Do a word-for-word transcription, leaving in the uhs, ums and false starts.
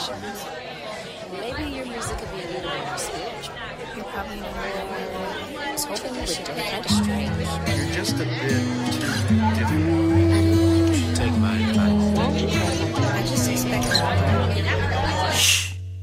emotions. Maybe your music could be a little more spiritual. You're probably more. I was hoping you would do it kind of strange. You're just a bit too different.